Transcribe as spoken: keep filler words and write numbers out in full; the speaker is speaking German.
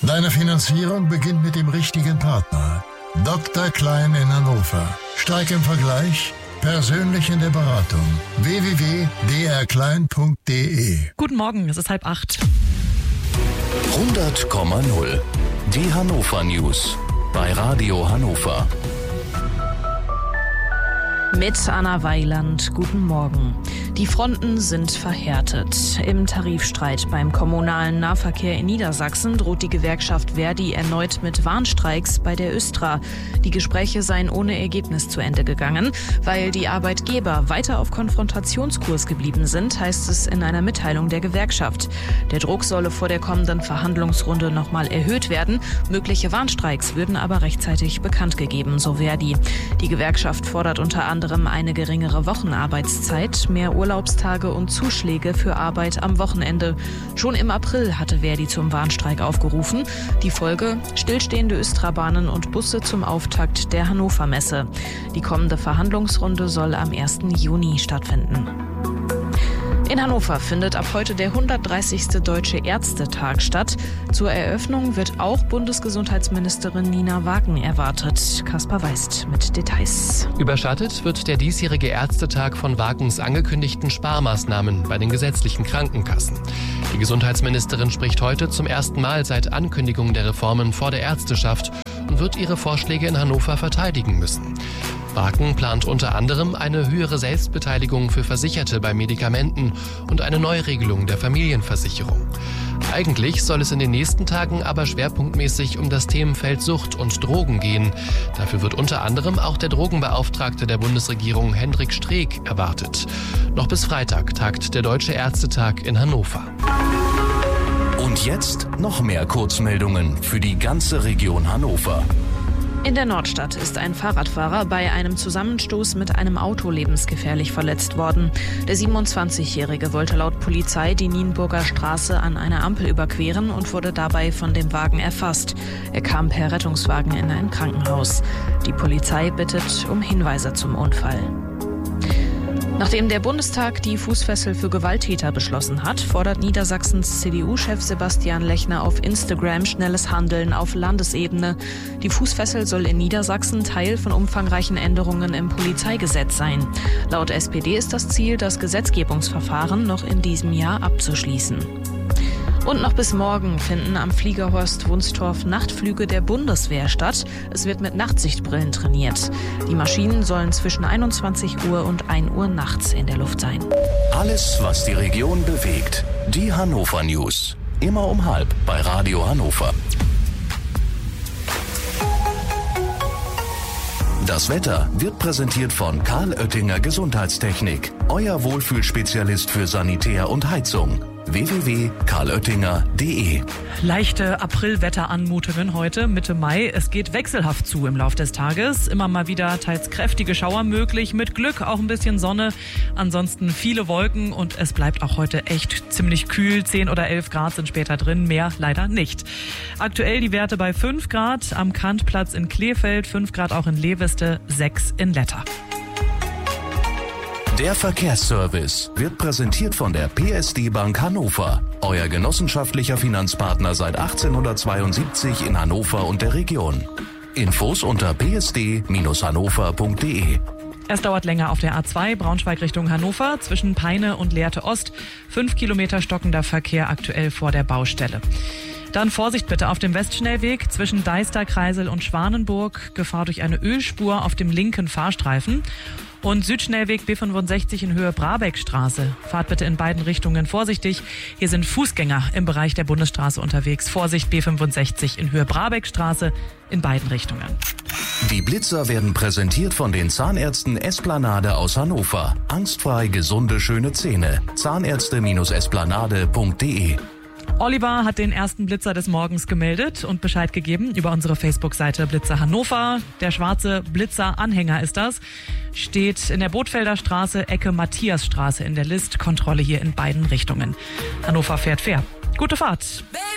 Deine Finanzierung beginnt mit dem richtigen Partner. Doktor Klein in Hannover. Stark im Vergleich, persönlich in der Beratung. w w w punkt d r klein punkt d e. Guten Morgen, es ist halb acht. hundert Komma null. Die Hannover News bei Radio Hannover. Mit Anna Weiland, guten Morgen. Die Fronten sind verhärtet. Im Tarifstreit beim kommunalen Nahverkehr in Niedersachsen droht die Gewerkschaft Verdi erneut mit Warnstreiks bei der Östra. Die Gespräche seien ohne Ergebnis zu Ende gegangen. Weil die Arbeitgeber weiter auf Konfrontationskurs geblieben sind, heißt es in einer Mitteilung der Gewerkschaft. Der Druck solle vor der kommenden Verhandlungsrunde nochmal erhöht werden. Mögliche Warnstreiks würden aber rechtzeitig bekannt gegeben, so Verdi. Die Gewerkschaft fordert unter anderem eine geringere Wochenarbeitszeit, mehr Urlaubstage und Zuschläge für Arbeit am Wochenende. Schon im April hatte Verdi zum Warnstreik aufgerufen. Die Folge: stillstehende Östra-Bahnen und Busse zum Auftakt der Hannover Messe. Die kommende Verhandlungsrunde soll am ersten Juni stattfinden. In Hannover findet ab heute der hundertdreißigste Deutsche Ärztetag statt. Zur Eröffnung wird auch Bundesgesundheitsministerin Nina Wagen erwartet. Kaspar Weist mit Details. Überschattet wird der diesjährige Ärztetag von Wagens angekündigten Sparmaßnahmen bei den gesetzlichen Krankenkassen. Die Gesundheitsministerin spricht heute zum ersten Mal seit Ankündigung der Reformen vor der Ärzteschaft und wird ihre Vorschläge in Hannover verteidigen müssen. Wagen plant unter anderem eine höhere Selbstbeteiligung für Versicherte bei Medikamenten und eine Neuregelung der Familienversicherung. Eigentlich soll es in den nächsten Tagen aber schwerpunktmäßig um das Themenfeld Sucht und Drogen gehen. Dafür wird unter anderem auch der Drogenbeauftragte der Bundesregierung Hendrik Streeck erwartet. Noch bis Freitag tagt der Deutsche Ärztetag in Hannover. Und jetzt noch mehr Kurzmeldungen für die ganze Region Hannover. In der Nordstadt ist ein Fahrradfahrer bei einem Zusammenstoß mit einem Auto lebensgefährlich verletzt worden. Der siebenundzwanzigjährige wollte laut Polizei die Nienburger Straße an einer Ampel überqueren und wurde dabei von dem Wagen erfasst. Er kam per Rettungswagen in ein Krankenhaus. Die Polizei bittet um Hinweise zum Unfall. Nachdem der Bundestag die Fußfessel für Gewalttäter beschlossen hat, fordert Niedersachsens C D U-Chef Sebastian Lechner auf Instagram schnelles Handeln auf Landesebene. Die Fußfessel soll in Niedersachsen Teil von umfangreichen Änderungen im Polizeigesetz sein. Laut S P D ist das Ziel, das Gesetzgebungsverfahren noch in diesem Jahr abzuschließen. Und noch bis morgen finden am Fliegerhorst Wunstorf Nachtflüge der Bundeswehr statt. Es wird mit Nachtsichtbrillen trainiert. Die Maschinen sollen zwischen einundzwanzig Uhr und ein Uhr nachts in der Luft sein. Alles, was die Region bewegt. Die Hannover News. Immer um halb bei Radio Hannover. Das Wetter wird präsentiert von Karl Oettinger Gesundheitstechnik. Euer Wohlfühlspezialist für Sanitär und Heizung. w w w punkt karl oettinger punkt d e. Leichte Aprilwetteranmutungen heute, Mitte Mai. Es geht wechselhaft zu im Lauf des Tages. Immer mal wieder teils kräftige Schauer möglich. Mit Glück auch ein bisschen Sonne. Ansonsten viele Wolken und es bleibt auch heute echt ziemlich kühl. zehn oder elf Grad sind später drin, mehr leider nicht. Aktuell die Werte bei fünf Grad am Kantplatz in Kleefeld, fünf Grad auch in Lehweste, sechs in Letter. Der Verkehrsservice wird präsentiert von der P S D Bank Hannover. Euer genossenschaftlicher Finanzpartner seit achtzehnhundertzweiundsiebzig in Hannover und der Region. Infos unter p s d Bindestrich hannover punkt d e. Es dauert länger auf der A zwei, Braunschweig Richtung Hannover, zwischen Peine und Lehrte Ost. Fünf Kilometer stockender Verkehr aktuell vor der Baustelle. Dann Vorsicht bitte auf dem Westschnellweg zwischen Deister, Kreisel und Schwanenburg. Gefahr durch eine Ölspur auf dem linken Fahrstreifen. Und Südschnellweg B fünfundsechzig in Höhe Brabeckstraße. Fahrt bitte in beiden Richtungen vorsichtig. Hier sind Fußgänger im Bereich der Bundesstraße unterwegs. Vorsicht B fünfundsechzig in Höhe Brabeckstraße in beiden Richtungen. Die Blitzer werden präsentiert von den Zahnärzten Esplanade aus Hannover. Angstfrei gesunde, schöne Zähne. Zahnärzte Esplanade punkt d e. Oliver hat den ersten Blitzer des Morgens gemeldet und Bescheid gegeben über unsere Facebook-Seite Blitzer Hannover. Der schwarze Blitzer-Anhänger ist das. Steht in der Bothfelder Straße, Ecke Matthiasstraße in der List. Kontrolle hier in beiden Richtungen. Hannover fährt fair. Gute Fahrt.